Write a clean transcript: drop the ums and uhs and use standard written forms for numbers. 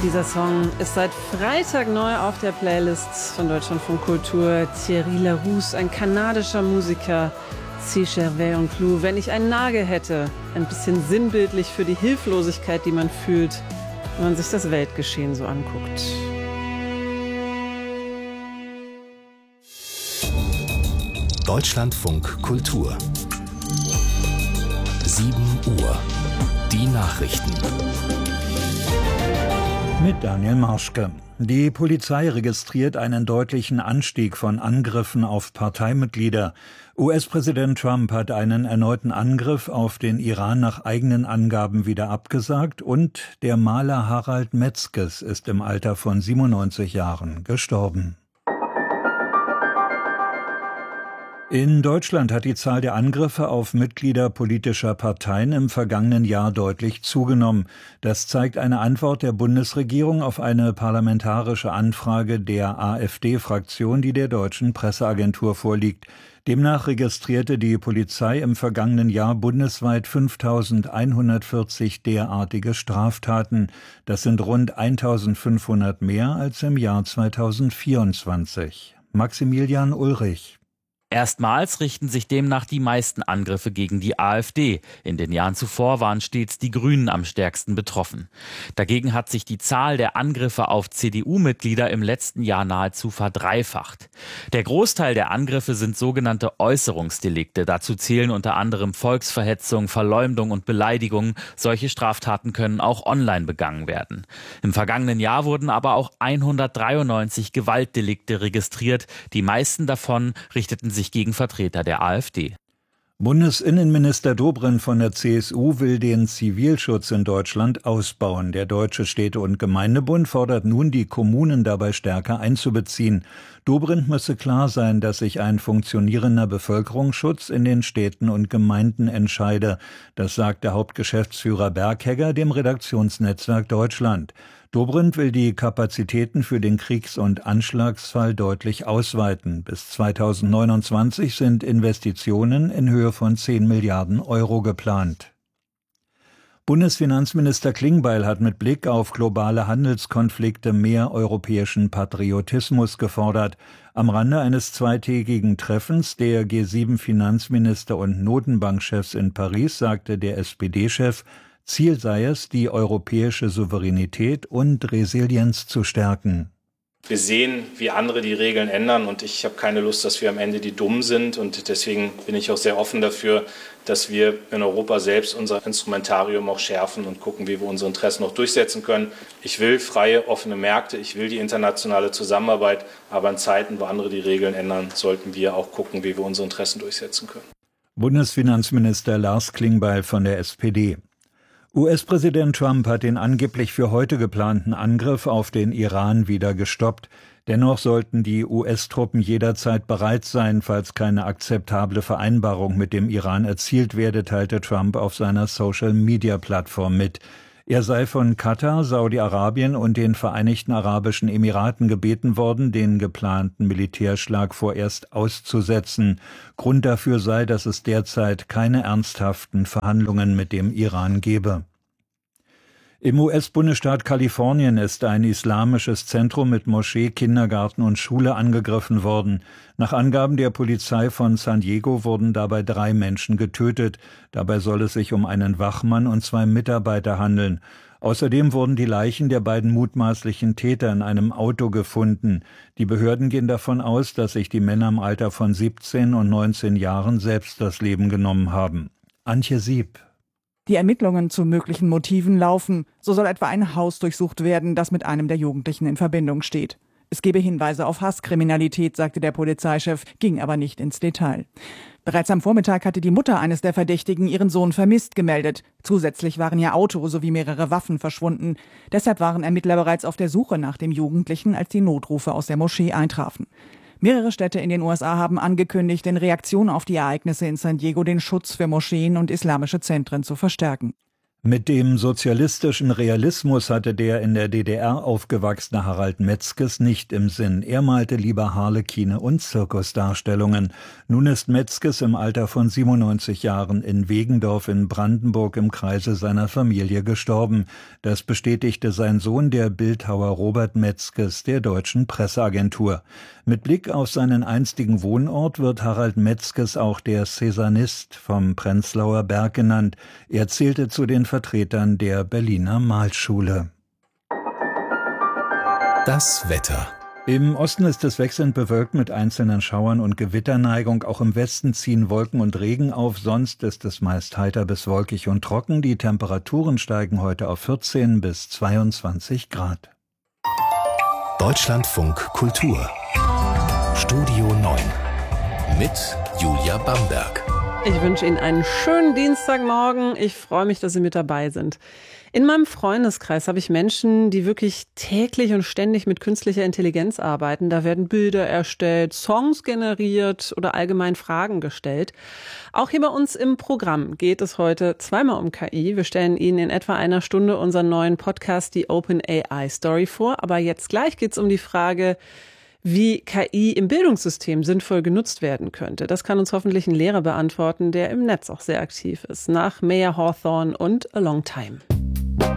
Dieser Song ist seit Freitag neu auf der Playlist von Deutschlandfunk Kultur. Thierry Larousse, ein kanadischer Musiker. C. Gervais und Clou. Wenn ich einen Nagel hätte, ein bisschen sinnbildlich für die Hilflosigkeit, die man fühlt, wenn man sich das Weltgeschehen so anguckt. Deutschlandfunk Kultur 7 Uhr. Die Nachrichten. Mit Daniel Marschke. Die Polizei registriert einen deutlichen Anstieg von Angriffen auf Parteimitglieder. US-Präsident Trump hat einen erneuten Angriff auf den Iran nach eigenen Angaben wieder abgesagt und der Maler Harald Metzges ist im Alter von 97 Jahren gestorben. In Deutschland hat die Zahl der Angriffe auf Mitglieder politischer Parteien im vergangenen Jahr deutlich zugenommen. Das zeigt eine Antwort der Bundesregierung auf eine parlamentarische Anfrage der AfD-Fraktion, die der Deutschen Presseagentur vorliegt. Demnach registrierte die Polizei im vergangenen Jahr bundesweit 5.140 derartige Straftaten. Das sind rund 1.500 mehr als im Jahr 2024. Maximilian Ulrich. Erstmals richten sich demnach die meisten Angriffe gegen die AfD. In den Jahren zuvor waren stets die Grünen am stärksten betroffen. Dagegen hat sich die Zahl der Angriffe auf CDU-Mitglieder im letzten Jahr nahezu verdreifacht. Der Großteil der Angriffe sind sogenannte Äußerungsdelikte. Dazu zählen unter anderem Volksverhetzung, Verleumdung und Beleidigung. Solche Straftaten können auch online begangen werden. Im vergangenen Jahr wurden aber auch 193 Gewaltdelikte registriert. Die meisten davon richteten sich gegen Vertreter der AfD. Bundesinnenminister Dobrindt von der CSU will den Zivilschutz in Deutschland ausbauen. Der Deutsche Städte- und Gemeindebund fordert nun, die Kommunen dabei stärker einzubeziehen. Dobrindt müsse klar sein, dass sich ein funktionierender Bevölkerungsschutz in den Städten und Gemeinden entscheide. Das sagt der Hauptgeschäftsführer Berghegger dem Redaktionsnetzwerk Deutschland. Dobrindt will die Kapazitäten für den Kriegs- und Anschlagsfall deutlich ausweiten. Bis 2029 sind Investitionen in Höhe von 10 Milliarden Euro geplant. Bundesfinanzminister Klingbeil hat mit Blick auf globale Handelskonflikte mehr europäischen Patriotismus gefordert. Am Rande eines zweitägigen Treffens der G7-Finanzminister und Notenbankchefs in Paris sagte der SPD-Chef, Ziel sei es, die europäische Souveränität und Resilienz zu stärken. Wir sehen, wie andere die Regeln ändern und ich habe keine Lust, dass wir am Ende die Dummen sind und deswegen bin ich auch sehr offen dafür, dass wir in Europa selbst unser Instrumentarium auch schärfen und gucken, wie wir unsere Interessen auch durchsetzen können. Ich will freie, offene Märkte, ich will die internationale Zusammenarbeit, aber in Zeiten, wo andere die Regeln ändern, sollten wir auch gucken, wie wir unsere Interessen durchsetzen können. Bundesfinanzminister Lars Klingbeil von der SPD. US-Präsident Trump hat den angeblich für heute geplanten Angriff auf den Iran wieder gestoppt. Dennoch sollten die US-Truppen jederzeit bereit sein, falls keine akzeptable Vereinbarung mit dem Iran erzielt werde, teilte Trump auf seiner Social-Media-Plattform mit. Er sei von Katar, Saudi-Arabien und den Vereinigten Arabischen Emiraten gebeten worden, den geplanten Militärschlag vorerst auszusetzen. Grund dafür sei, dass es derzeit keine ernsthaften Verhandlungen mit dem Iran gebe. Im US-Bundesstaat Kalifornien ist ein islamisches Zentrum mit Moschee, Kindergarten und Schule angegriffen worden. Nach Angaben der Polizei von San Diego wurden dabei 3 Menschen getötet. Dabei soll es sich um einen Wachmann und 2 Mitarbeiter handeln. Außerdem wurden die Leichen der beiden mutmaßlichen Täter in einem Auto gefunden. Die Behörden gehen davon aus, dass sich die Männer im Alter von 17 und 19 Jahren selbst das Leben genommen haben. Antje Sieb. Die Ermittlungen zu möglichen Motiven laufen. So soll etwa ein Haus durchsucht werden, das mit einem der Jugendlichen in Verbindung steht. Es gebe Hinweise auf Hasskriminalität, sagte der Polizeichef, ging aber nicht ins Detail. Bereits am Vormittag hatte die Mutter eines der Verdächtigen ihren Sohn vermisst gemeldet. Zusätzlich waren ihr Auto sowie mehrere Waffen verschwunden. Deshalb waren Ermittler bereits auf der Suche nach dem Jugendlichen, als die Notrufe aus der Moschee eintrafen. Mehrere Städte in den USA haben angekündigt, in Reaktion auf die Ereignisse in San Diego den Schutz für Moscheen und islamische Zentren zu verstärken. Mit dem sozialistischen Realismus hatte der in der DDR aufgewachsene Harald Metzges nicht im Sinn. Er malte lieber Harlekine und Zirkusdarstellungen. Nun ist Metzges im Alter von 97 Jahren in Wegendorf in Brandenburg im Kreise seiner Familie gestorben. Das bestätigte sein Sohn, der Bildhauer Robert Metzges, der Deutschen Presseagentur. Mit Blick auf seinen einstigen Wohnort wird Harald Metzges auch der Cézannist vom Prenzlauer Berg genannt. Er zählte zu den Vertretern der Berliner Malschule. Das Wetter. Im Osten ist es wechselnd bewölkt mit einzelnen Schauern und Gewitterneigung. Auch im Westen ziehen Wolken und Regen auf. Sonst ist es meist heiter bis wolkig und trocken. Die Temperaturen steigen heute auf 14 bis 22 Grad. Deutschlandfunk Kultur. Studio 9 mit Julia Bamberg. Ich wünsche Ihnen einen schönen Dienstagmorgen. Ich freue mich, dass Sie mit dabei sind. In meinem Freundeskreis habe ich Menschen, die wirklich täglich und ständig mit künstlicher Intelligenz arbeiten. Da werden Bilder erstellt, Songs generiert oder allgemein Fragen gestellt. Auch hier bei uns im Programm geht es heute zweimal um KI. Wir stellen Ihnen in etwa einer Stunde unseren neuen Podcast, die OpenAI Story, vor. Aber jetzt gleich geht es um die Frage, wie KI im Bildungssystem sinnvoll genutzt werden könnte. Das kann uns hoffentlich ein Lehrer beantworten, der im Netz auch sehr aktiv ist. Nach Maya Hawthorne und A Long Time.